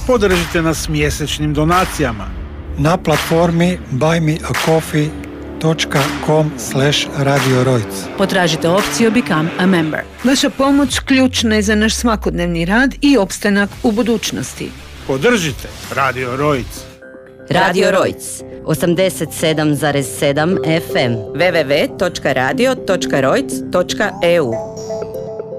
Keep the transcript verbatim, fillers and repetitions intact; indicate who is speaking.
Speaker 1: Podržite nas mjesečnim donacijama
Speaker 2: na platformi buy me a coffee dot com slash radio rojc.
Speaker 3: Potražite opciju Become a Member.
Speaker 4: Vaša pomoć ključna je za naš svakodnevni rad i opstanak u budućnosti.
Speaker 1: Podržite Radio Rojc.
Speaker 5: Radio Rojc, osamdeset sedam zarez sedam F M, w w w točka radio točka rojc točka e u.